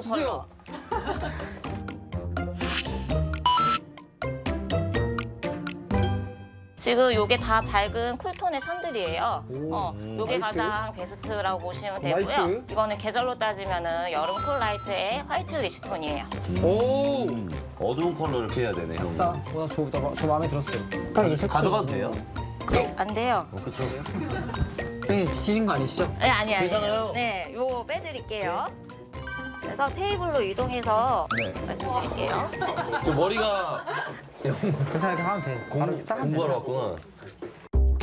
컬러. 지금 요게 다 밝은 쿨톤의 션들이에요. 요게 나이스. 가장 베스트라고 보시면 되고요. 나이스. 이거는 계절로 따지면은 여름 쿨라이트의 화이트 리시 톤이에요. 오. 어두운 컬러를 피해야 되네, 형. 싸. 저 마음에 들었어요. 딱 이거 색깔. 가져가도 돼요? 네, 안 돼요. 그쵸? 형님 지신 거 아니시죠? 네, 아니에요. 괜찮아요? 네, 요거 빼드릴게요. 그래서 테이블로 이동해서 네. 말씀드릴게요. 저 머리가 그래서 이렇게 하면 돼. 바로 싹 하면 공부하러 돼. 왔구나.